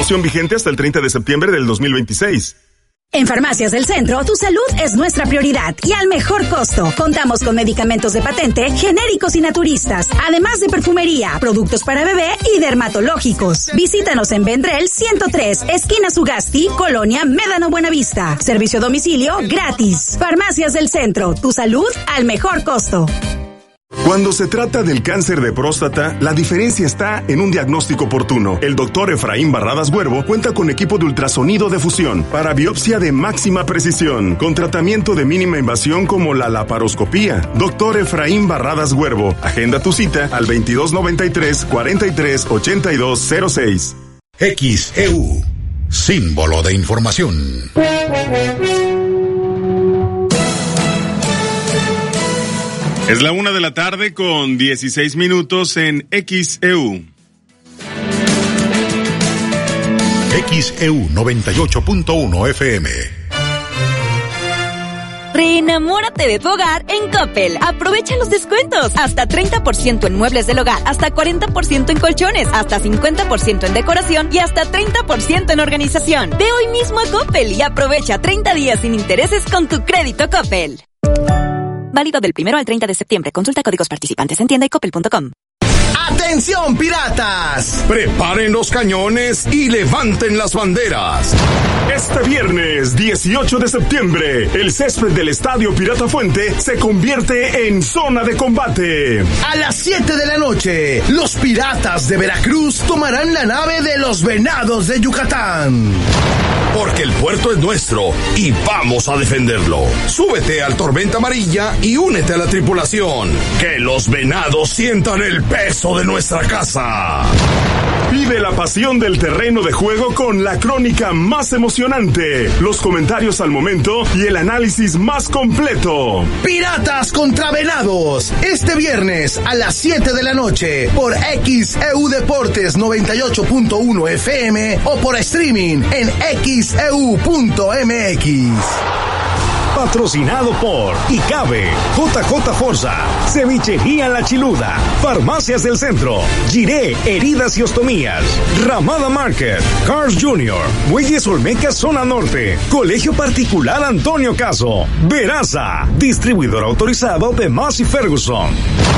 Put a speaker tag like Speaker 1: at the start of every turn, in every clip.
Speaker 1: Promoción vigente hasta el 30 de septiembre del 2026.
Speaker 2: En Farmacias del Centro, tu salud es nuestra prioridad y al mejor costo. Contamos con medicamentos de patente, genéricos y naturistas, además de perfumería, productos para bebé y dermatológicos. Visítanos en Vendrell 103, esquina Sugasti, Colonia Médano Buenavista. Servicio a domicilio gratis. Farmacias del Centro, tu salud al mejor costo.
Speaker 1: Cuando se trata del cáncer de próstata, la diferencia está en un diagnóstico oportuno. El doctor Efraín Barradas Huervo cuenta con equipo de ultrasonido de fusión para biopsia de máxima precisión, con tratamiento de mínima invasión como la laparoscopía. Doctor Efraín Barradas Huervo, agenda tu cita al 2293-438206.
Speaker 3: XEU, símbolo de información.
Speaker 1: Es la 1:00 con 16 minutos en XEU.
Speaker 3: XEU 98.1 FM.
Speaker 4: Reenamórate de tu hogar en Coppel. Aprovecha los descuentos. Hasta 30% en muebles del hogar, hasta 40% en colchones, hasta 50% en decoración y hasta 30% en organización. Ve hoy mismo a Coppel y aprovecha 30 días sin intereses con tu crédito Coppel. Válido del 1 al 30 de septiembre. Consulta códigos participantes en tienda y coppel.com.
Speaker 5: ¡Atención, piratas!
Speaker 6: Preparen los cañones y levanten las banderas.
Speaker 1: Este viernes 18 de septiembre, el césped del Estadio Pirata Fuente se convierte en zona de combate.
Speaker 5: A las 7 de la noche, los piratas de Veracruz tomarán la nave de los Venados de Yucatán.
Speaker 6: Porque el puerto es nuestro y vamos a defenderlo. Súbete al Tormenta Amarilla y únete a la tripulación. Que los Venados sientan el peso de nuestra casa.
Speaker 1: Vive la pasión del terreno de juego con la crónica más emocionante, los comentarios al momento y el análisis más completo.
Speaker 5: Piratas contra Venados, este viernes a las 7 de la noche por XEU Deportes 98.1 FM o por streaming en XEU.mx.
Speaker 7: Patrocinado por Icabe, JJ Forza, Cevichería La Chiluda, Farmacias del Centro, Giré, Heridas y Ostomías, Ramada Market, Cars Jr., Muelles Olmeca Zona Norte, Colegio Particular Antonio Caso, Veraza, distribuidor autorizado de Massey Ferguson.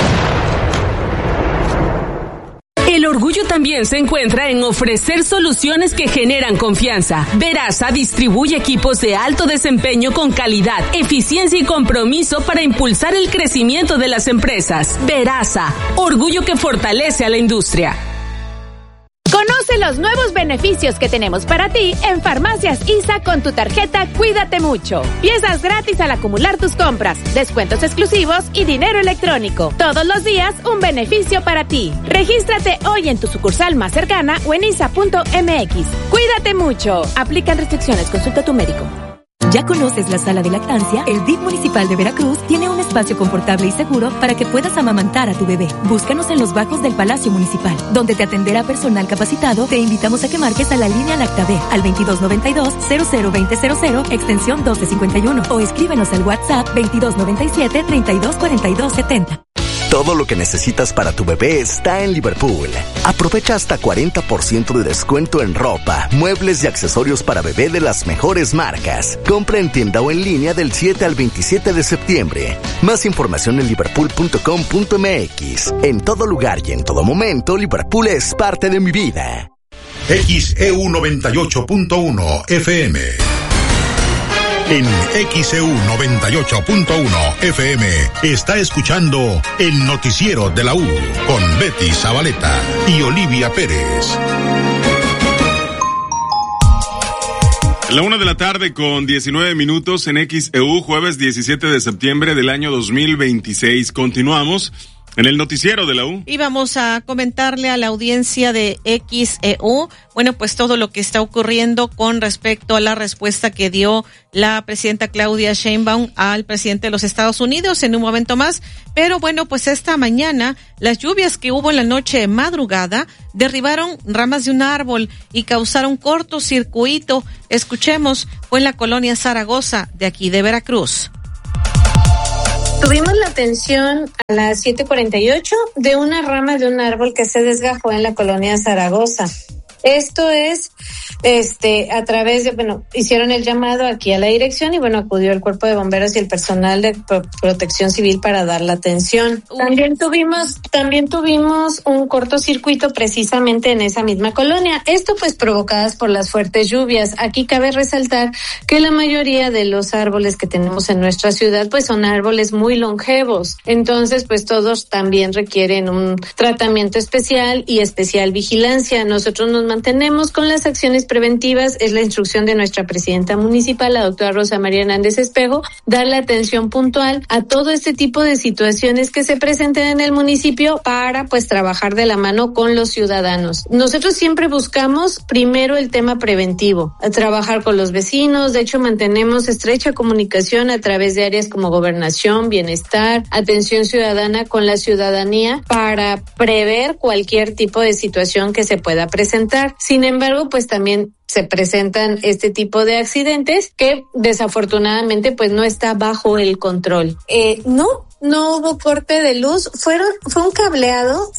Speaker 8: El orgullo también se encuentra en ofrecer soluciones que generan confianza. Veraza distribuye equipos de alto desempeño con calidad, eficiencia y compromiso para impulsar el crecimiento de las empresas. Veraza, orgullo que fortalece a la industria.
Speaker 9: Conoce los nuevos beneficios que tenemos para ti en Farmacias ISA con tu tarjeta Cuídate Mucho. Piezas gratis al acumular tus compras, descuentos exclusivos y dinero electrónico. Todos los días un beneficio para ti. Regístrate hoy en tu sucursal más cercana o en isa.mx. Cuídate mucho. Aplican restricciones. Consulta a tu médico.
Speaker 4: ¿Ya conoces la sala de lactancia? El DIF municipal de Veracruz tiene un espacio confortable y seguro para que puedas amamantar a tu bebé. Búscanos en los bajos del Palacio Municipal, donde te atenderá personal capacitado. Te invitamos a que marques a la línea Lactabe al 2292-002000, extensión 1251, o escríbenos al WhatsApp 2297-324270.
Speaker 10: Todo lo que necesitas para tu bebé está en Liverpool. Aprovecha hasta 40% de descuento en ropa, muebles y accesorios para bebé de las mejores marcas. Compra en tienda o en línea del 7 al 27 de septiembre. Más información en liverpool.com.mx. En todo lugar y en todo momento, Liverpool es parte de mi vida.
Speaker 3: XEU 98.1 FM. En XEU 98.1 FM está escuchando el noticiero de la U con Betty Zabaleta y Olivia Pérez.
Speaker 1: La 1:00 con 19 minutos en XEU, jueves 17 de septiembre del año 2026. Continuamos en el noticiero de la U.
Speaker 11: Y vamos a comentarle a la audiencia de XEU, bueno, pues todo lo que está ocurriendo con respecto a la respuesta que dio la presidenta Claudia Sheinbaum al presidente de los Estados Unidos en un momento más. Pero bueno, pues esta mañana las lluvias que hubo en la noche madrugada derribaron ramas de un árbol y causaron cortocircuito. Escuchemos, fue en la colonia Zaragoza de aquí de Veracruz.
Speaker 12: Tuvimos la atención a las 7:48 de una rama de un árbol que se desgajó en la colonia Zaragoza. Esto es, a través de, hicieron el llamado aquí a la dirección y acudió el cuerpo de bomberos y el personal de protección civil para dar la atención. También tuvimos un cortocircuito precisamente en esa misma colonia. Esto pues provocadas por las fuertes lluvias. Aquí cabe resaltar que la mayoría de los árboles que tenemos en nuestra ciudad pues son árboles muy longevos. Entonces pues todos también requieren un tratamiento especial y especial vigilancia. Nosotros nos mantenemos con las acciones preventivas, es la instrucción de nuestra presidenta municipal, la doctora Rosa María Hernández Espejo, darle atención puntual a todo este tipo de situaciones que se presenten en el municipio para pues trabajar de la mano con los ciudadanos. Nosotros siempre buscamos primero el tema preventivo, trabajar con los vecinos, de hecho mantenemos estrecha comunicación a través de áreas como gobernación, bienestar, atención ciudadana con la ciudadanía para prever cualquier tipo de situación que se pueda presentar. Sin embargo, pues también se presentan este tipo de accidentes que desafortunadamente pues no está bajo el control. No hubo corte de luz, fue un cableado,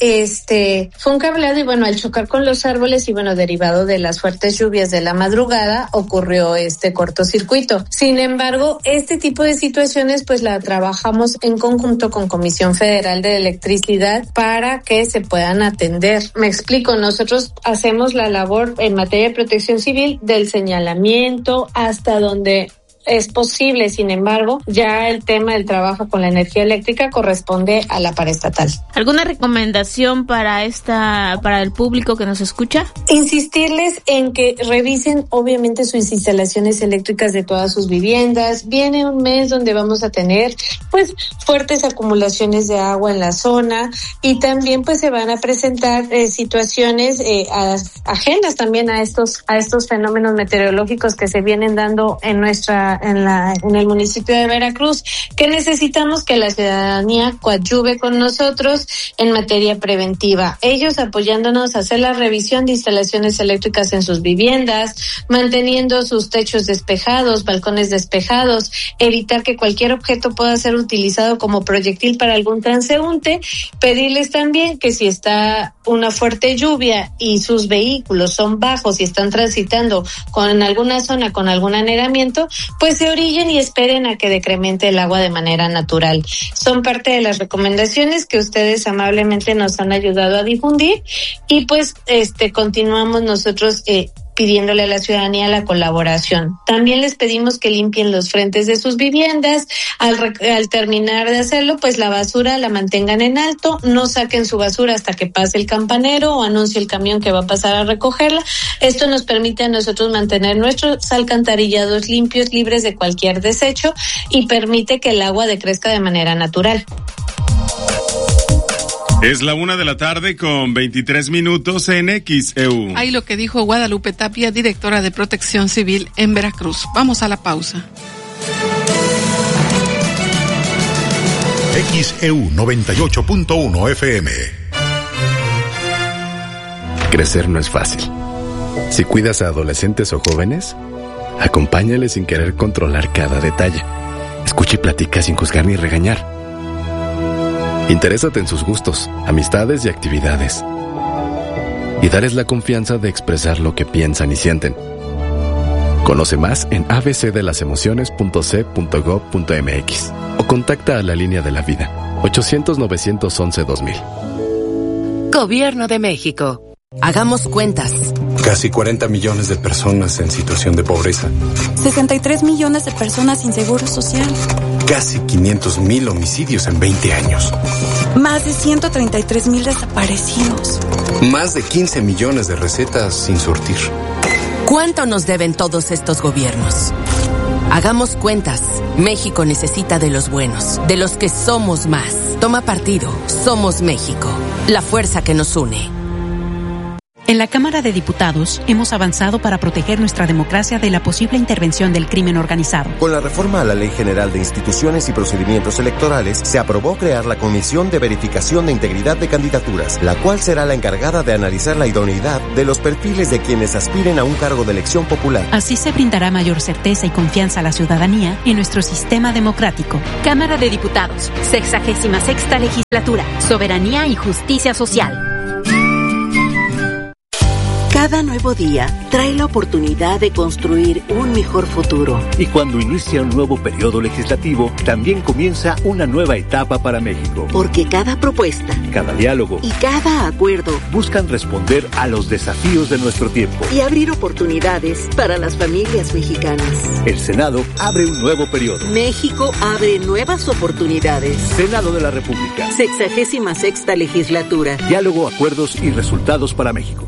Speaker 12: y al chocar con los árboles y derivado de las fuertes lluvias de la madrugada ocurrió este cortocircuito. Sin embargo, este tipo de situaciones pues la trabajamos en conjunto con Comisión Federal de Electricidad para que se puedan atender. Me explico, nosotros hacemos la labor en materia de protección civil del señalamiento hasta donde es posible. Sin embargo, ya el tema del trabajo con la energía eléctrica corresponde a la paraestatal.
Speaker 13: ¿Alguna recomendación para el público que nos escucha?
Speaker 12: Insistirles en que revisen obviamente sus instalaciones eléctricas de todas sus viviendas. Viene un mes donde vamos a tener pues fuertes acumulaciones de agua en la zona y también pues se van a presentar situaciones ajenas también a estos fenómenos meteorológicos que se vienen dando en el municipio de Veracruz, que necesitamos que la ciudadanía coadyuve con nosotros en materia preventiva. Ellos apoyándonos a hacer la revisión de instalaciones eléctricas en sus viviendas, manteniendo sus techos despejados, balcones despejados, evitar que cualquier objeto pueda ser utilizado como proyectil para algún transeúnte, pedirles también que si está una fuerte lluvia y sus vehículos son bajos y están transitando en alguna zona con algún anegamiento, pues se orillen y esperen a que decremente el agua de manera natural. Son parte de las recomendaciones que ustedes amablemente nos han ayudado a difundir y pues continuamos nosotros pidiéndole a la ciudadanía la colaboración. También les pedimos que limpien los frentes de sus viviendas. Al terminar de hacerlo, pues la basura la mantengan en alto, no saquen su basura hasta que pase el campanero o anuncie el camión que va a pasar a recogerla. Esto nos permite a nosotros mantener nuestros alcantarillados limpios, libres de cualquier desecho y permite que el agua decrezca de manera natural.
Speaker 14: Es la 1:23 en XEU.
Speaker 15: Ahí lo que dijo Guadalupe Tapia, directora de Protección Civil en Veracruz. Vamos a la pausa.
Speaker 3: XEU 98.1 FM.
Speaker 16: Crecer no es fácil. Si cuidas a adolescentes o jóvenes, acompáñales sin querer controlar cada detalle. Escucha y platica sin juzgar ni regañar. Interésate en sus gustos, amistades y actividades. Y darles la confianza de expresar lo que piensan y sienten. Conoce más en abcdelasemociones.c.gov.mx o contacta a la línea de la vida 800-911-2000.
Speaker 17: Gobierno de México. Hagamos cuentas.
Speaker 18: Casi 40 millones de personas en situación de pobreza.
Speaker 19: 63 millones de personas sin seguro social.
Speaker 18: Casi 500,000 homicidios en 20 años.
Speaker 19: Más de 133,000 desaparecidos.
Speaker 18: Más de 15 millones de recetas sin surtir.
Speaker 17: ¿Cuánto nos deben todos estos gobiernos? Hagamos cuentas. México necesita de los buenos, de los que somos más. Toma partido. Somos México. La fuerza que nos une.
Speaker 20: En la Cámara de Diputados hemos avanzado para proteger nuestra democracia de la posible intervención del crimen organizado.
Speaker 21: Con la reforma a la Ley General de Instituciones y Procedimientos Electorales, se aprobó crear la Comisión de Verificación de Integridad de Candidaturas, la cual será la encargada de analizar la idoneidad de los perfiles de quienes aspiren a un cargo de elección popular.
Speaker 20: Así se brindará mayor certeza y confianza a la ciudadanía en nuestro sistema democrático.
Speaker 22: Cámara de Diputados, 66ª Legislatura, Soberanía y Justicia Social.
Speaker 2: Cada nuevo día trae la oportunidad de construir un mejor futuro.
Speaker 6: Y cuando inicia un nuevo periodo legislativo, también comienza una nueva etapa para México.
Speaker 2: Porque cada propuesta,
Speaker 6: cada diálogo
Speaker 2: y cada acuerdo
Speaker 6: buscan responder a los desafíos de nuestro tiempo
Speaker 2: y abrir oportunidades para las familias mexicanas.
Speaker 6: El Senado abre un nuevo periodo.
Speaker 2: México abre nuevas oportunidades.
Speaker 6: Senado de la República.
Speaker 2: 66ª legislatura.
Speaker 6: Diálogo, acuerdos y resultados para México.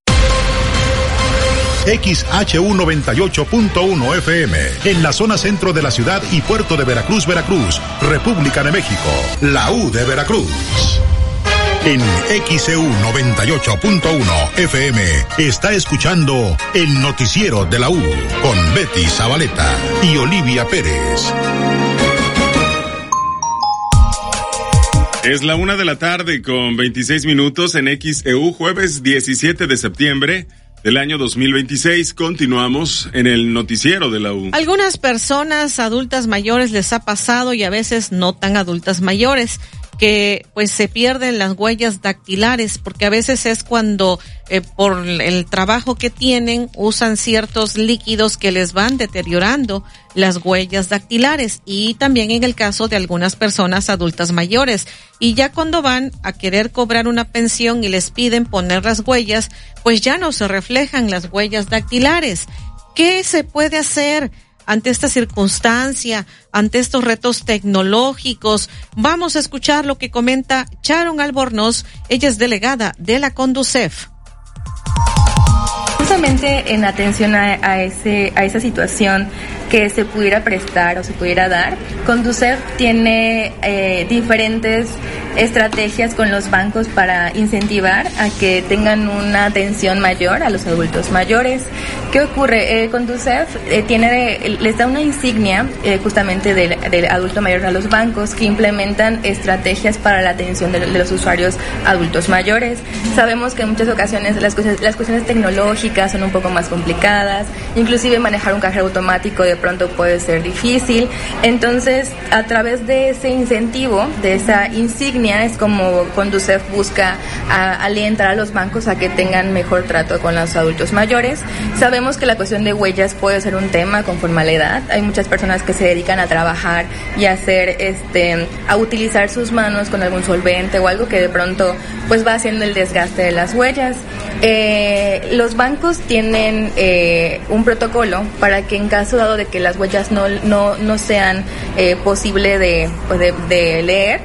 Speaker 3: XHU 98.1 FM, en la zona centro de la ciudad y puerto de Veracruz, Veracruz, República de México, la U de Veracruz. En XEU 98.1 FM está escuchando el noticiero de la U con Betty Zabaleta y Olivia Pérez.
Speaker 14: Es la 1:00 con 26 minutos en XEU, jueves 17 de septiembre del año 2026. Continuamos en el noticiero de la U.
Speaker 11: Algunas personas adultas mayores les ha pasado, y a veces no tan adultas mayores, que pues se pierden las huellas dactilares, porque a veces es cuando por el trabajo que tienen usan ciertos líquidos que les van deteriorando las huellas dactilares, y también en el caso de algunas personas adultas mayores. Y ya cuando van a querer cobrar una pensión y les piden poner las huellas, pues ya no se reflejan las huellas dactilares. ¿Qué se puede hacer ante esta circunstancia, ante estos retos tecnológicos? Vamos a escuchar lo que comenta Sharon Albornoz. Ella es delegada de la Conducef.
Speaker 23: Justamente en atención a esa situación que se pudiera prestar o se pudiera dar, Conducef tiene diferentes estrategias con los bancos para incentivar a que tengan una atención mayor a los adultos mayores. ¿Qué ocurre? Conducef les da una insignia justamente del adulto mayor a los bancos, que implementan estrategias para la atención de los usuarios adultos mayores. Sabemos que en muchas ocasiones las cuestiones tecnológicas son un poco más complicadas, inclusive manejar un cajero automático de pronto puede ser difícil. Entonces, a través de ese incentivo, de esa insignia, es como Conducef busca alentar a los bancos a que tengan mejor trato con los adultos mayores. Sabemos que la cuestión de huellas puede ser un tema conforme a la edad. Hay muchas personas que se dedican a trabajar y a a utilizar sus manos con algún solvente o algo que de pronto pues va haciendo el desgaste de las huellas. Los bancos tienen un protocolo para que en caso dado de que las huellas no sean posible de leer,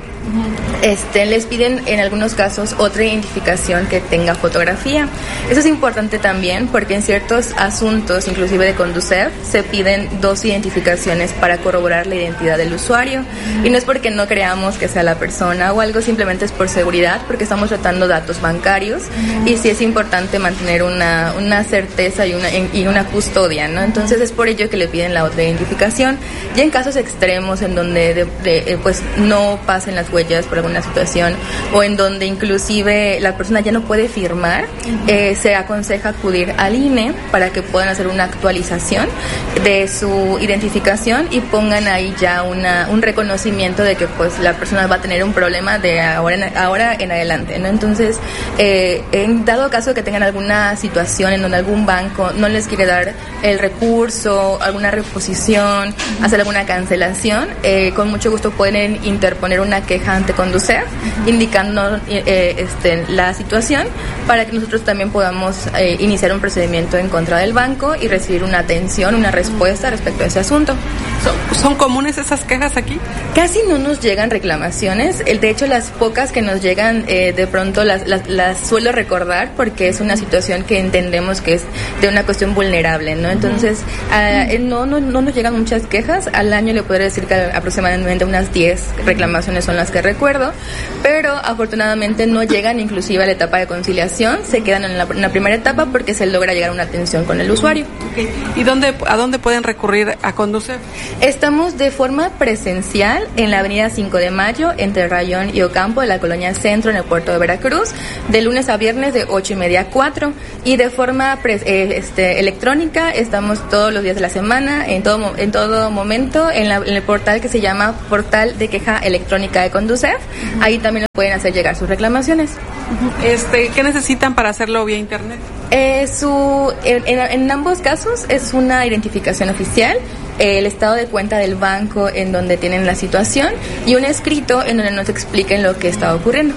Speaker 23: les piden en algunos casos otra identificación que tenga fotografía. Eso es importante también porque en ciertos asuntos, inclusive de Conducef, se piden 2 identificaciones para corroborar la identidad del usuario, y no es porque no creamos que sea la persona o algo, simplemente es por seguridad, porque estamos tratando datos bancarios y sí es importante mantener una certeza y una custodia, ¿no? Entonces es por ello que le piden la otra identificación. Y en casos extremos en donde pues no pasen las huellas por alguna situación, o en donde inclusive la persona ya no puede firmar, se aconseja acudir al INE para que puedan hacer una actualización de su identificación y pongan ahí ya un reconocimiento de que pues la persona va a tener un problema de ahora en adelante, ¿no? Entonces, en dado caso de que tengan alguna situación en donde algún banco no les quiere dar el recurso, alguna reposición, hacer alguna cancelación, con mucho gusto pueden interponer una queja ante Conducef, indicando la situación, para que nosotros también podamos iniciar un procedimiento en contra del banco y recibir una atención, una respuesta respecto a ese asunto.
Speaker 15: ¿Son comunes esas quejas aquí?
Speaker 23: Casi no nos llegan reclamaciones. De hecho, las pocas que nos llegan, de pronto las suelo recordar, porque es una situación que entendemos que es de una cuestión vulnerable, ¿no? Entonces, no nos llegan muchas quejas. Al año le podría decir que aproximadamente unas 10 reclamaciones son las que recuerdo, pero afortunadamente no llegan inclusive a la etapa de conciliación, se quedan en la primera etapa porque se logra llegar a una atención con el usuario.
Speaker 15: Okay. ¿Y a dónde pueden recurrir a Conducef?
Speaker 23: Estamos de forma presencial en la avenida 5 de Mayo, entre Rayón y Ocampo, de la colonia Centro, en el puerto de Veracruz, de lunes a viernes de 8:30 a 4, y de forma electrónica estamos todos los días de la semana, en todo momento, en el portal que se llama Portal de Queja Electrónica de Conducef, Ahí también nos pueden hacer llegar sus reclamaciones.
Speaker 15: ¿Qué necesitan para hacerlo vía internet?
Speaker 23: En ambos casos es una identificación oficial, el estado de cuenta del banco en donde tienen la situación y un escrito en donde nos expliquen lo que está ocurriendo.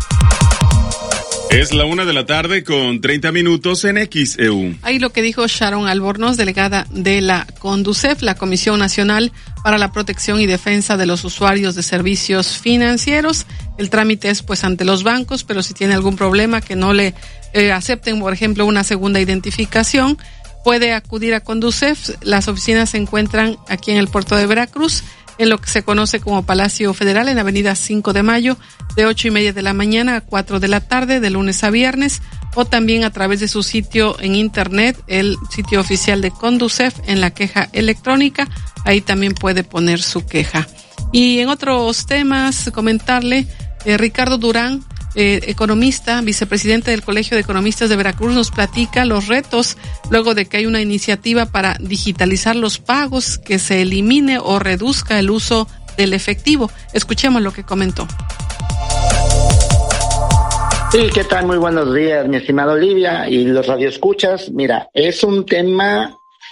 Speaker 14: Es la 1:30 en XEU.
Speaker 15: Ahí lo que dijo Sharon Albornoz, delegada de la CONDUCEF, la Comisión Nacional para la Protección y Defensa de los Usuarios de Servicios Financieros. El trámite es pues ante los bancos, pero si tiene algún problema que no le acepten, por ejemplo, una segunda identificación, puede acudir a CONDUCEF. Las oficinas se encuentran aquí en el puerto de Veracruz, en lo que se conoce como Palacio Federal, en Avenida 5 de Mayo, de 8:30 de la mañana a 4 de la tarde, de lunes a viernes, o también a través de su sitio en internet, el sitio oficial de CONDUCEF, en la queja electrónica. Ahí también puede poner su queja. Y en otros temas, comentarle, Ricardo Durán, economista, vicepresidente del Colegio de Economistas de Veracruz, nos platica los retos luego de que hay una iniciativa para digitalizar los pagos, que se elimine o reduzca el uso del efectivo. Escuchemos lo que comentó.
Speaker 5: Sí, ¿qué tal? Muy buenos días, mi estimado Olivia y los radioescuchas. Mira, es un tema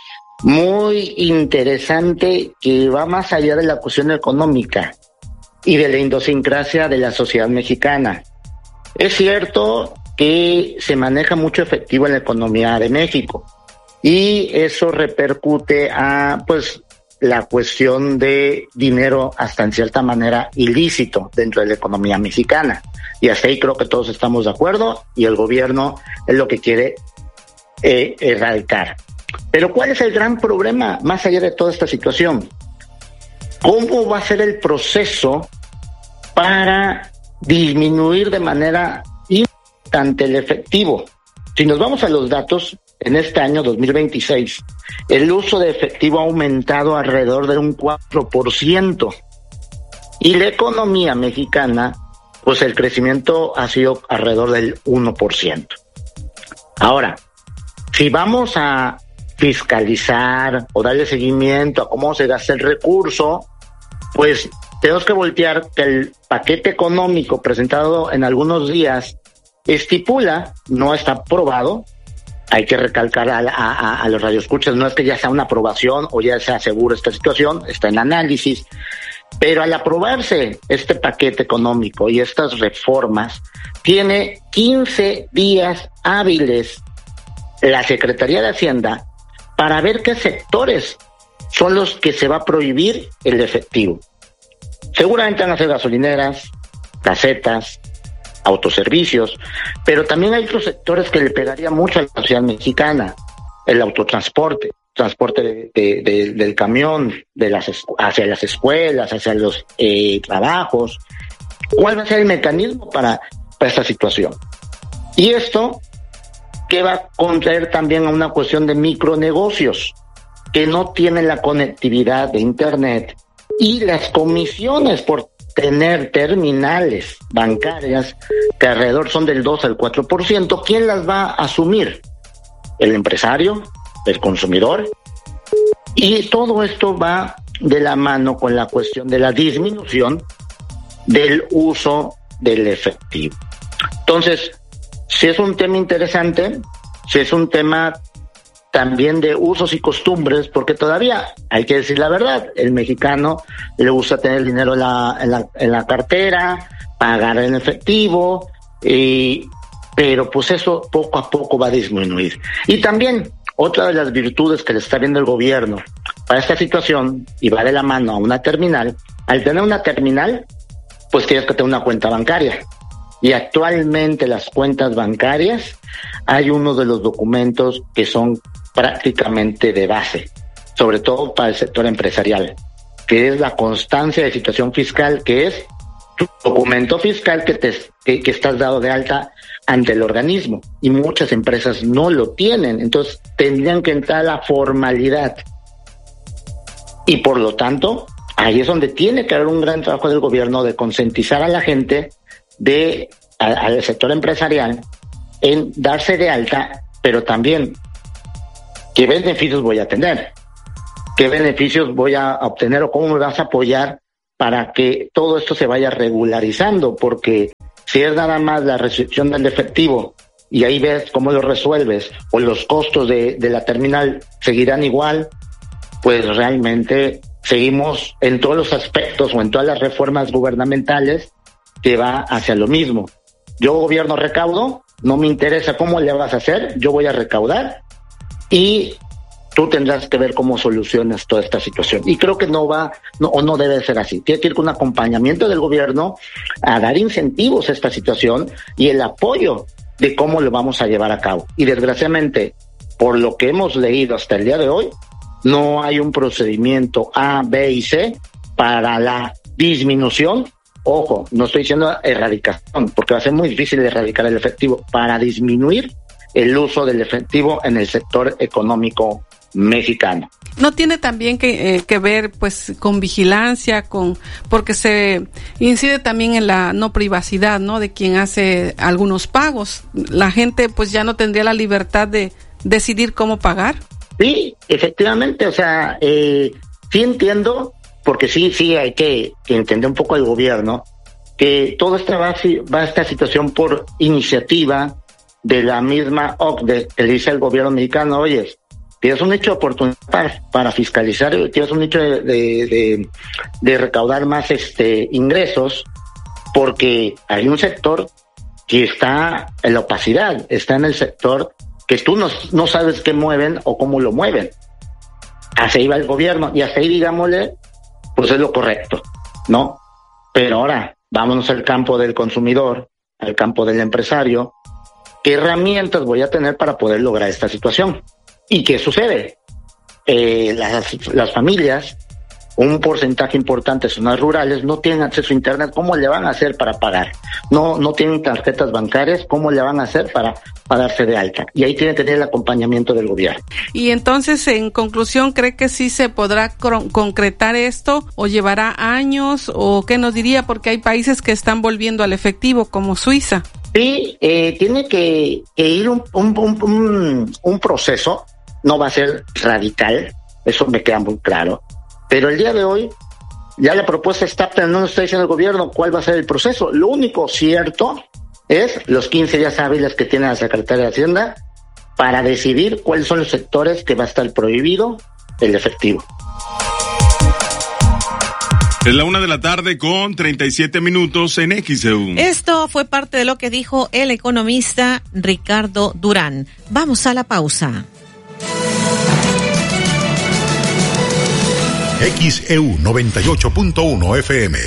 Speaker 5: muy interesante que va más allá de la cuestión económica y de la idiosincrasia de la sociedad mexicana. Es cierto que se maneja mucho efectivo en la economía de México y eso repercute a, pues, la cuestión de dinero hasta en cierta manera ilícito dentro de la economía mexicana. Y hasta ahí creo que todos estamos de acuerdo y el gobierno es lo que quiere erradicar. Pero ¿cuál es el gran problema más allá de toda esta situación? ¿Cómo va a ser el proceso para disminuir de manera importante el efectivo? Si nos vamos a los datos, en este año 2026, el uso de efectivo ha aumentado alrededor de un 4%. Y la economía mexicana, pues el crecimiento ha sido alrededor del 1%. Ahora, si vamos a fiscalizar o darle seguimiento a cómo se gasta el recurso, pues tenemos que voltear que el paquete económico presentado en algunos días estipula, no está aprobado, hay que recalcar a los radioescuchas, no es que ya sea una aprobación o ya se asegura esta situación, está en análisis, pero al aprobarse este paquete económico y estas reformas, tiene 15 días hábiles la Secretaría de Hacienda para ver qué sectores son los que se va a prohibir el efectivo. Seguramente van a ser gasolineras, casetas, autoservicios, pero también hay otros sectores que le pegaría mucho a la sociedad mexicana: el autotransporte, transporte del camión, hacia las escuelas, hacia los trabajos. ¿Cuál va a ser el mecanismo para esta situación? Y esto que va a contraer también a una cuestión de micronegocios que no tienen la conectividad de internet, y las comisiones por tener terminales bancarias que alrededor son del 2 al 4%, ¿quién las va a asumir? ¿El empresario? ¿El consumidor? Y todo esto va de la mano con la cuestión de la disminución del uso del efectivo. Entonces, si es un tema interesante, si es un tema también de usos y costumbres, porque todavía, hay que decir la verdad, el mexicano le gusta tener el dinero en la cartera, pagar en efectivo, pero pues eso poco a poco va a disminuir. Y también, otra de las virtudes que le está viendo el gobierno para esta situación, y va de la mano a una terminal, al tener una terminal, pues tienes que tener una cuenta bancaria. Y actualmente las cuentas bancarias, hay uno de los documentos que son prácticamente de base, sobre todo para el sector empresarial, que es la constancia de situación fiscal, que es tu documento fiscal que estás dado de alta ante el organismo, y muchas empresas no lo tienen, entonces tendrían que entrar a la formalidad. Y por lo tanto, ahí es donde tiene que haber un gran trabajo del gobierno de concientizar a la gente al sector empresarial en darse de alta, pero también qué beneficios voy a tener, qué beneficios voy a obtener o cómo me vas a apoyar para que todo esto se vaya regularizando, porque si es nada más la restricción del efectivo y ahí ves cómo lo resuelves, o los costos de la terminal seguirán igual, pues realmente seguimos en todos los aspectos o en todas las reformas gubernamentales que va hacia lo mismo. Yo gobierno recaudo, no me interesa cómo le vas a hacer, yo voy a recaudar y tú tendrás que ver cómo solucionas toda esta situación. Y creo que no debe ser así. Tiene que ir con un acompañamiento del gobierno a dar incentivos a esta situación y el apoyo de cómo lo vamos a llevar a cabo. Y desgraciadamente, por lo que hemos leído hasta el día de hoy, no hay un procedimiento A, B y C para la disminución. Ojo, no estoy diciendo erradicación, porque va a ser muy difícil erradicar el efectivo, para disminuir el uso del efectivo en el sector económico mexicano.
Speaker 15: ¿No tiene también que ver pues con vigilancia, porque se incide también en la no privacidad, ¿no?, de quien hace algunos pagos? La gente pues ya no tendría la libertad de decidir cómo pagar.
Speaker 5: Sí, efectivamente, o sea, sí entiendo, porque sí hay que entender un poco al gobierno, que todo esto va a esta situación por iniciativa de la misma OCDE, que le dice al gobierno mexicano: oye, tienes un nicho de oportunidad para fiscalizar, tienes un nicho de recaudar más ingresos, porque hay un sector que está en la opacidad, está en el sector que tú no sabes qué mueven o cómo lo mueven. Hacia ahí va el gobierno, y hasta ahí, digámosle, pues es lo correcto, ¿no? Pero ahora, vámonos al campo del consumidor, al campo del empresario. ¿Qué herramientas voy a tener para poder lograr esta situación? ¿Y qué sucede? Las familias, un porcentaje importante de zonas rurales, no tienen acceso a internet. ¿Cómo le van a hacer para pagar? No tienen tarjetas bancarias. ¿Cómo le van a hacer para darse de alta? Y ahí tiene que tener el acompañamiento del gobierno.
Speaker 15: Y entonces, en conclusión, ¿cree que sí se podrá concretar esto, o llevará años, o qué nos diría? Porque hay países que están volviendo al efectivo, como Suiza.
Speaker 5: Sí, tiene que ir un proceso. No va a ser radical, eso me queda muy claro. Pero el día de hoy, ya la propuesta está, pero no nos está diciendo el gobierno cuál va a ser el proceso. Lo único cierto es los 15 días hábiles que tiene la Secretaría de Hacienda para decidir cuáles son los sectores que va a estar prohibido el efectivo.
Speaker 14: Es la 1:37 p.m. en XEU.
Speaker 11: Esto fue parte de lo que dijo el economista Ricardo Durán. Vamos a la pausa.
Speaker 3: XEU 98.1 FM.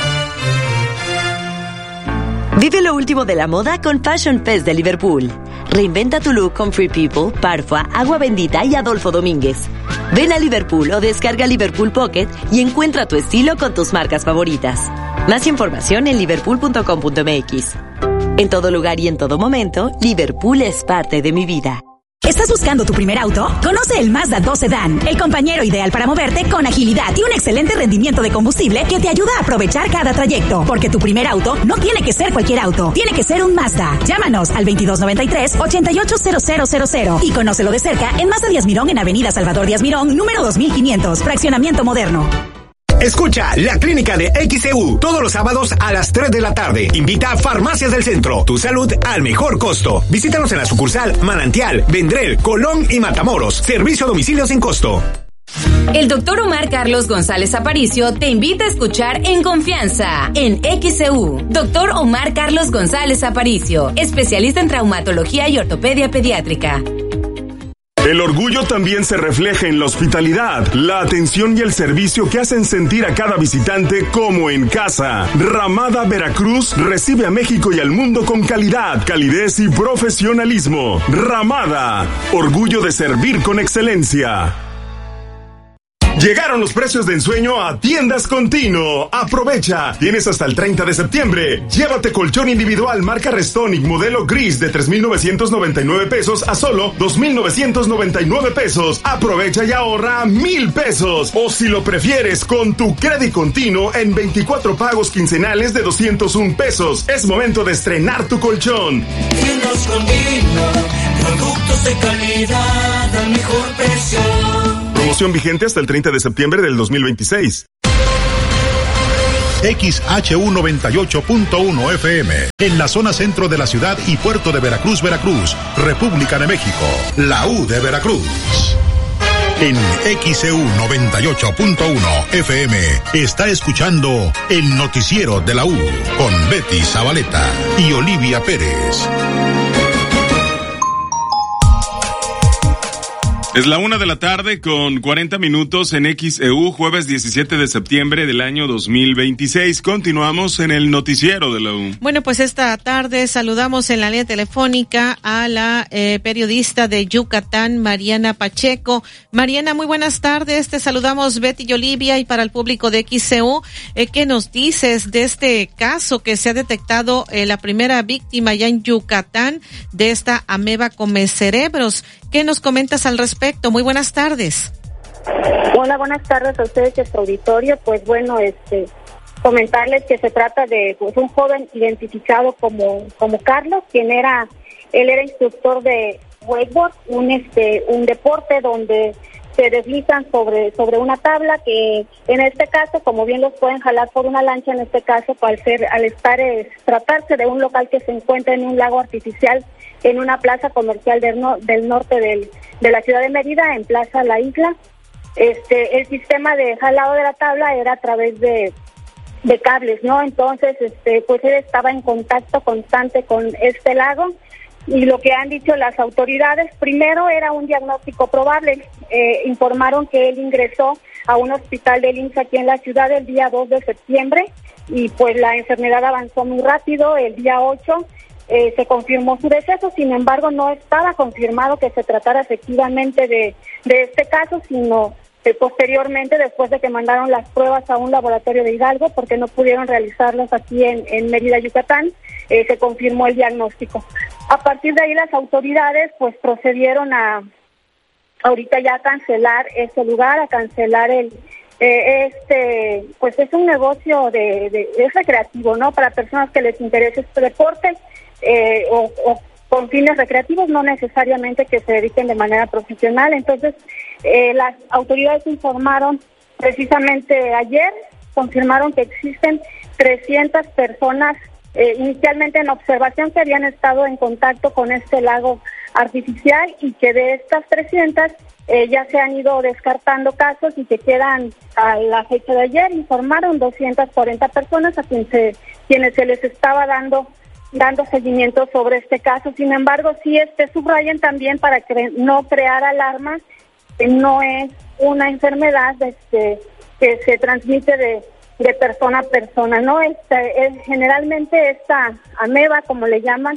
Speaker 7: Vive lo último de la moda con Fashion Fest de Liverpool. Reinventa tu look con Free People, Parfua, Agua Bendita y Adolfo Domínguez. Ven a Liverpool o descarga Liverpool Pocket y encuentra tu estilo con tus marcas favoritas. Más información en liverpool.com.mx. En todo lugar y en todo momento, Liverpool es parte de mi vida.
Speaker 8: ¿Estás buscando tu primer auto? Conoce el Mazda 2 Sedan, el compañero ideal para moverte con agilidad y un excelente rendimiento de combustible que te ayuda a aprovechar cada trayecto. Porque tu primer auto no tiene que ser cualquier auto, tiene que ser un Mazda. Llámanos al 2293-880000 y conócelo de cerca en Mazda Díaz Mirón, en Avenida Salvador Díaz Mirón, número 2500, fraccionamiento moderno.
Speaker 9: Escucha La Clínica de XEU todos los sábados a las 3 de la tarde. Invita a Farmacias del Centro, tu salud al mejor costo. Visítanos en la sucursal Manantial, Vendrell, Colón y Matamoros. Servicio a domicilio sin costo.
Speaker 24: El doctor Omar Carlos González Aparicio te invita a escuchar En Confianza en XEU. Doctor Omar Carlos González Aparicio, especialista en traumatología y ortopedia pediátrica.
Speaker 1: El orgullo también se refleja en la hospitalidad, la atención y el servicio que hacen sentir a cada visitante como en casa. Ramada Veracruz recibe a México y al mundo con calidad, calidez y profesionalismo. Ramada, orgullo de servir con excelencia. Llegaron los precios de ensueño a Tiendas Continuo. Aprovecha. Tienes hasta el 30 de septiembre. Llévate colchón individual marca Restonic modelo gris de 3,999 pesos a solo 2,999 pesos. Aprovecha y ahorra 1,000 pesos. O si lo prefieres, con tu crédito continuo en 24 pagos quincenales de 201 pesos. Es momento de estrenar tu colchón.
Speaker 25: Tiendas Continuo, productos de calidad al mejor precio.
Speaker 1: Promoción vigente hasta el 30 de septiembre del 2026.
Speaker 3: XHU98.1 FM, en la zona centro de la ciudad y puerto de Veracruz, Veracruz, República de México, la U de Veracruz. En XEU 98.1 FM está escuchando el noticiero de la U con Betty Zabaleta y Olivia Pérez.
Speaker 14: Es la 1:40 p.m. en XEU, jueves 17 de septiembre del año 2026. Continuamos en el noticiero de la U.
Speaker 11: Bueno, pues esta tarde saludamos en la línea telefónica a la periodista de Yucatán, Mariana Pacheco. Mariana, muy buenas tardes. Te saludamos Betty y Olivia, y para el público de XEU, ¿qué nos dices de este caso que se ha detectado la primera víctima ya en Yucatán de esta ameba comecerebros? ¿Qué nos comentas al respecto? Muy buenas tardes.
Speaker 4: Hola, buenas tardes a ustedes y a su auditorio. Pues bueno, comentarles que se trata de un joven identificado como Carlos, él era instructor de wakeboard, un deporte donde se deslizan sobre una tabla, que en este caso, como bien los pueden jalar por una lancha, en este caso, tratarse de un local que se encuentra en un lago artificial, en una plaza comercial del norte de la ciudad de Mérida, en Plaza La Isla. El sistema de jalado de la tabla era a través de cables, ¿no? Entonces, pues él estaba en contacto constante con este lago, y lo que han dicho las autoridades, primero era un diagnóstico probable. Informaron que él ingresó a un hospital del IMSS aquí en la ciudad el día 2 de septiembre, y pues la enfermedad avanzó muy rápido. El día 8 se confirmó su deceso. Sin embargo, no estaba confirmado que se tratara efectivamente de este caso, sino posteriormente, después de que mandaron las pruebas a un laboratorio de Hidalgo, porque no pudieron realizarlas aquí en Mérida, Yucatán, se confirmó el diagnóstico. A partir de ahí, las autoridades pues procedieron ahorita ya a cancelar ese lugar, a cancelar pues es un negocio es recreativo, ¿no? Para personas que les interese este deporte, o con fines recreativos, no necesariamente que se dediquen de manera profesional. Entonces, las autoridades informaron precisamente ayer, confirmaron que existen 300 personas inicialmente en observación que habían estado en contacto con este lago artificial, y que de estas 300 ya se han ido descartando casos, y que quedan, a la fecha de ayer, informaron 240 personas a quienes se les estaba dando seguimiento sobre este caso. Sin embargo, sí subrayan también, para no crear alarma, que no es una enfermedad que se transmite de persona a persona, ¿no? Generalmente esta ameba, como le llaman,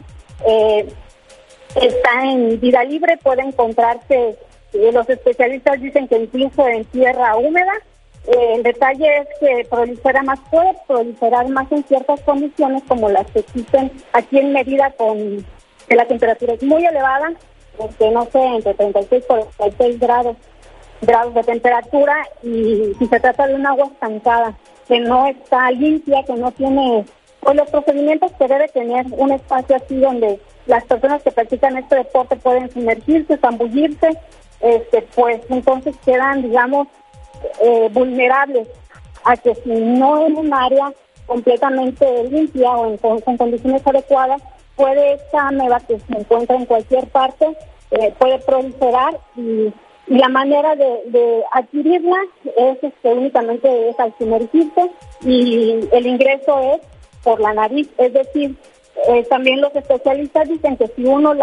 Speaker 4: está en vida libre, puede encontrarse, los especialistas dicen que incluso en tierra húmeda. El detalle es que puede proliferar más en ciertas condiciones como las que existen aquí en Mérida, que la temperatura es muy elevada, porque no sé, entre 36 y 46 grados de temperatura, y si se trata de un agua estancada, que no está limpia, que no tiene pues los procedimientos que debe tener un espacio así, donde las personas que practican este deporte pueden sumergirse, zambullirse, pues entonces quedan, digamos, vulnerables a que, si no en un área completamente limpia o con condiciones adecuadas, puede esta ameba, que se encuentra en cualquier parte, puede proliferar, y la manera de adquirirla es únicamente es al sumergirse, y el ingreso es por la nariz. Es decir, también los especialistas dicen que si uno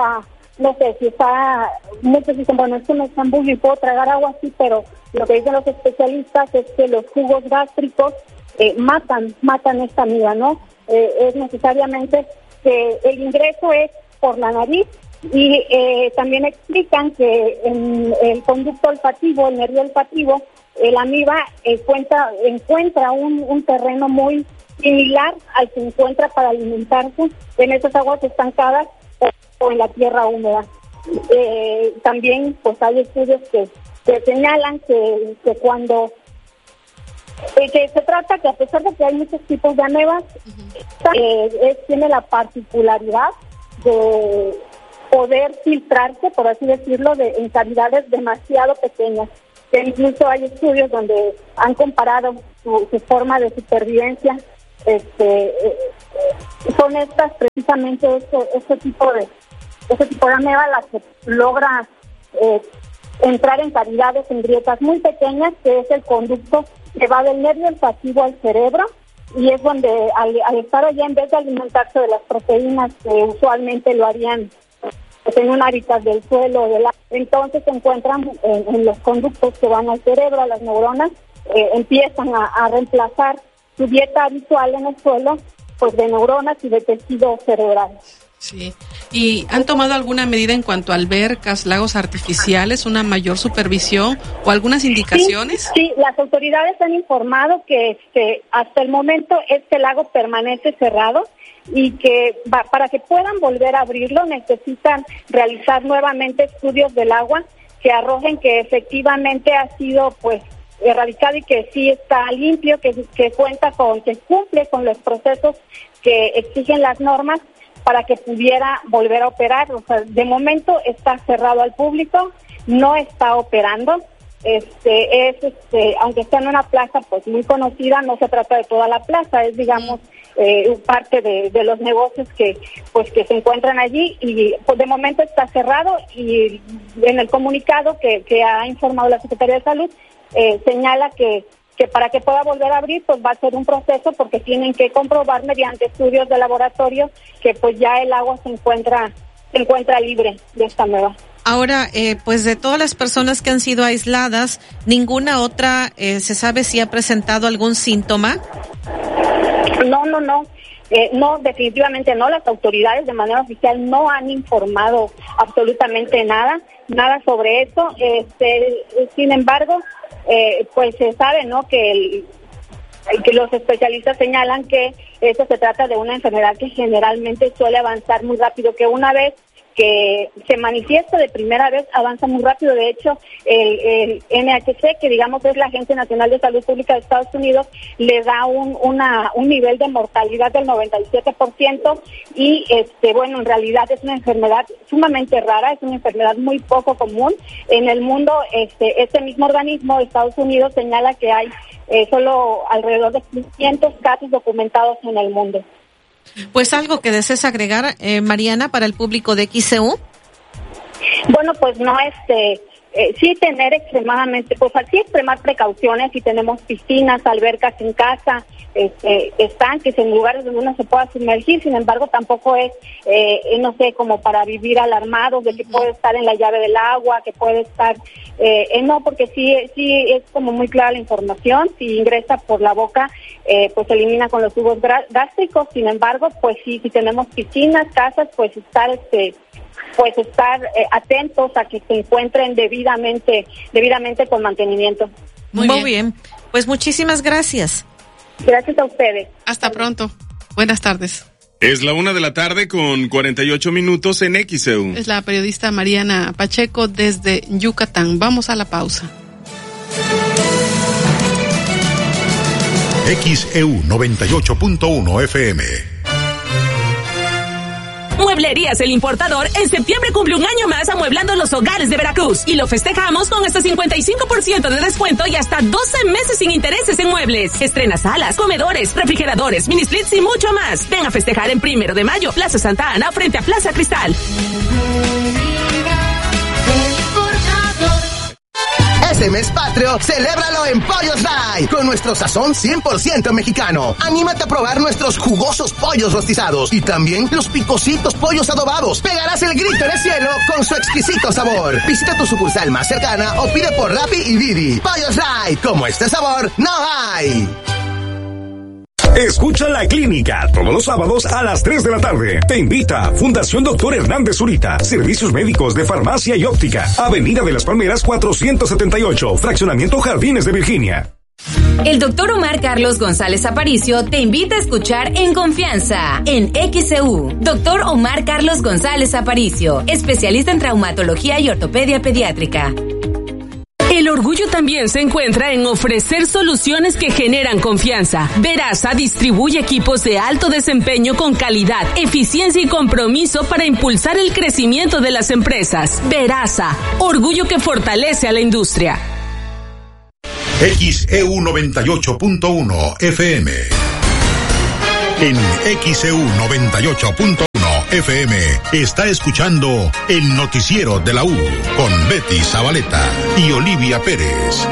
Speaker 4: muchos dicen, bueno, es que me zambullo y puedo tragar agua así, pero lo que dicen los especialistas es que los jugos gástricos matan esta amiga, ¿no? Es necesariamente que el ingreso es por la nariz, y también explican que en el conducto olfativo, el nervio olfativo, la amiba encuentra un terreno muy similar al que encuentra para alimentarse en esas aguas estancadas o en la tierra húmeda. También pues hay estudios que señalan que cuando que se trata que, a pesar de que hay muchos tipos de amebas, tiene la particularidad de poder filtrarse, por así decirlo, en cavidades demasiado pequeñas. Que incluso hay estudios donde han comparado su forma de supervivencia son estas precisamente este tipo de ameba las que logra entrar en cavidades, en grietas muy pequeñas, que es el conducto que va del nervio olfativo al cerebro, y es donde al estar allá, en vez de alimentarse de las proteínas que usualmente lo harían en un hábitat del suelo o del agua, entonces se encuentran en los conductos que van al cerebro, a las neuronas, empiezan a reemplazar su dieta habitual en el suelo, pues de neuronas y de tejido cerebral.
Speaker 15: Sí. ¿Y han tomado alguna medida en cuanto a albercas, lagos artificiales, una mayor supervisión o algunas indicaciones?
Speaker 4: Sí, las autoridades han informado que hasta el momento este lago permanece cerrado y que para que puedan volver a abrirlo necesitan realizar nuevamente estudios del agua que arrojen que efectivamente ha sido pues erradicado y que sí está limpio, que cumple con los procesos que exigen las normas para que pudiera volver a operar. O sea, de momento está cerrado al público, no está operando. Aunque está en una plaza pues muy conocida, no se trata de toda la plaza, es digamos parte de los negocios que se encuentran allí, y pues de momento está cerrado. Y en el comunicado que ha informado la Secretaría de Salud señala que para que pueda volver a abrir pues va a ser un proceso, porque tienen que comprobar mediante estudios de laboratorio que pues ya el agua se encuentra libre de esta ameba.
Speaker 11: Ahora, pues de todas las personas que han sido aisladas, ¿ninguna otra se sabe si ha presentado algún síntoma?
Speaker 4: No, definitivamente no. Las autoridades de manera oficial no han informado absolutamente nada sobre eso. Sin embargo, pues se sabe, ¿no?, que los especialistas señalan que eso se trata de una enfermedad que generalmente suele avanzar muy rápido, que una vez que se manifiesta de primera vez avanza muy rápido. De hecho, el NHC, que digamos es la Agencia Nacional de Salud Pública de Estados Unidos, le da un nivel de mortalidad del 97%, y bueno, en realidad es una enfermedad sumamente rara, es una enfermedad muy poco común en el mundo. Este mismo organismo de Estados Unidos señala que hay solo alrededor de 500 casos documentados en el mundo.
Speaker 11: Pues algo que desees agregar, Mariana, para el público de XCU.
Speaker 4: Bueno, pues no, sí tener extremar precauciones. Si tenemos piscinas, albercas en casa, estanques en lugares donde uno se pueda sumergir. Sin embargo, tampoco es, no sé, como para vivir alarmados de que puede estar en la llave del agua, que puede estar, no, porque sí es como muy clara la información. Si ingresa por la boca, pues se elimina con los tubos gástricos. Sin embargo, pues sí, si tenemos piscinas, casas, pues estar atentos a que se encuentren debidamente con mantenimiento.
Speaker 11: Muy bien. Pues muchísimas gracias.
Speaker 4: Gracias a ustedes.
Speaker 15: Hasta pronto. Buenas tardes.
Speaker 14: Es la 1:48 p.m. en XEU.
Speaker 15: Es la periodista Mariana Pacheco desde Yucatán. Vamos a la pausa.
Speaker 3: XEU 98.1 FM.
Speaker 22: Mueblerías El Importador en septiembre cumple un año más amueblando los hogares de Veracruz, y lo festejamos con hasta 55% de descuento y hasta 12 meses sin intereses en muebles. Estrena salas, comedores, refrigeradores, mini splits y mucho más. Ven a festejar en 1 de mayo, Plaza Santa Ana, frente a Plaza Cristal.
Speaker 10: Este mes patrio, celébralo en Pollos Ray, con nuestro sazón 100% mexicano. Anímate a probar nuestros jugosos pollos rostizados y también los picositos pollos adobados. Pegarás el grito en el cielo con su exquisito sabor. Visita tu sucursal más cercana o pide por Rappi y Didi. Pollos Ray, como este sabor, no hay.
Speaker 9: Escucha La Clínica todos los sábados a las 3 de la tarde. Te invita Fundación Dr. Hernández Zurita. Servicios médicos de farmacia y óptica. Avenida de las Palmeras 478. Fraccionamiento Jardines de Virginia.
Speaker 24: El doctor Omar Carlos González Aparicio te invita a escuchar En Confianza en XEU. Doctor Omar Carlos González Aparicio, especialista en traumatología y ortopedia pediátrica. El orgullo también se encuentra en ofrecer soluciones que generan confianza. Verasa distribuye equipos de alto desempeño con calidad, eficiencia y compromiso para impulsar el crecimiento de las empresas. Verasa, orgullo que fortalece a la industria.
Speaker 3: XEU 98.1 FM. En XEU 98.1 FM está escuchando el noticiero de la U con Betty Zabaleta y Olivia Pérez.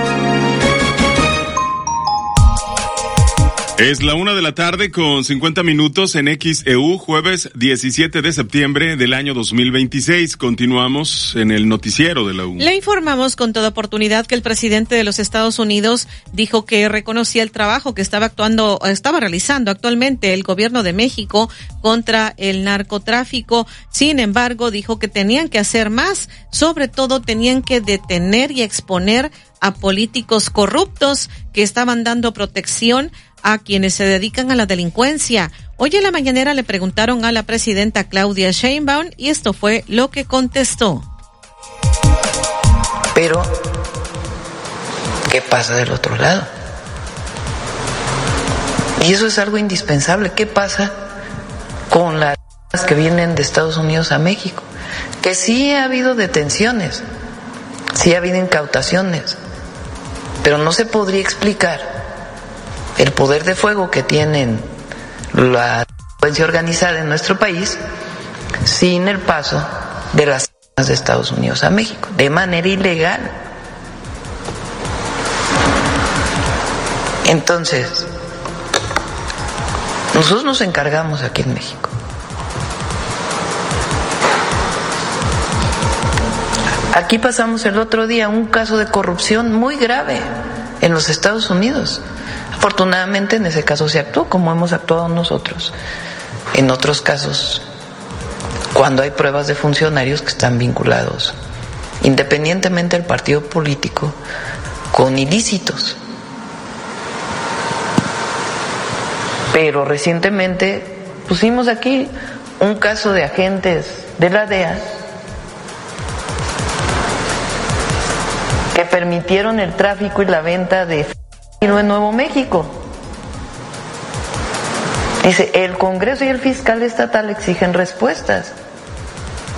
Speaker 14: Es la 1:00 con 50 minutos en XEU, jueves 17 de septiembre del año 2026. Continuamos en el noticiero de la U.
Speaker 11: Le informamos con toda oportunidad que el presidente de los Estados Unidos dijo que reconocía el trabajo que estaba realizando actualmente el gobierno de México contra el narcotráfico. Sin embargo, dijo que tenían que hacer más, sobre todo tenían que detener y exponer a políticos corruptos que estaban dando protección a quienes se dedican a la delincuencia. Hoy en la mañanera le preguntaron a la presidenta Claudia Sheinbaum y esto fue lo que contestó.
Speaker 12: Pero, ¿qué pasa del otro lado? Y eso es algo indispensable. ¿Qué pasa con las que vienen de Estados Unidos a México? Que sí ha habido detenciones, sí ha habido incautaciones, pero no se podría explicar el poder de fuego que tienen la delincuencia organizada en nuestro país sin el paso de las armas de Estados Unidos a México, de manera ilegal. Entonces, nosotros nos encargamos aquí en México. Aquí pasamos el otro día un caso de corrupción muy grave en los Estados Unidos. Afortunadamente en ese caso se actuó como hemos actuado nosotros. En otros casos, cuando hay pruebas de funcionarios que están vinculados, independientemente del partido político, con ilícitos. Pero recientemente pusimos aquí un caso de agentes de la DEA que permitieron el tráfico y la venta de en Nuevo México. Dice, el Congreso y el fiscal estatal exigen respuestas.